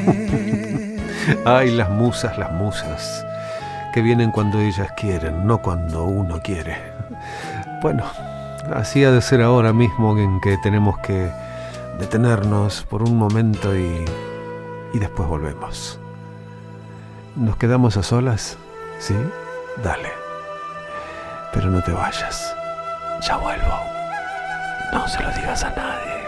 Ay, las musas, que vienen cuando ellas quieren, no cuando uno quiere. Bueno, así ha de ser ahora mismo, en que tenemos que detenernos por un momento y después volvemos. ¿Nos quedamos a solas? ¿Sí? Dale. Pero no te vayas. Ya vuelvo. No se lo digas a nadie.